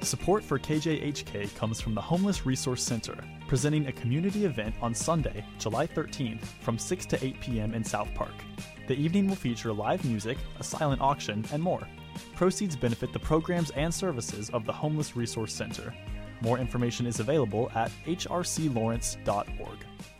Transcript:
Support for KJHK comes from the Homeless Resource Center, presenting a community event on Sunday, July 13th from 6 to 8 p.m. in South Park. The evening will feature live music, a silent auction, and more. Proceeds benefit the programs and services of the Homeless Resource Center. More information is available at hrclawrence.org.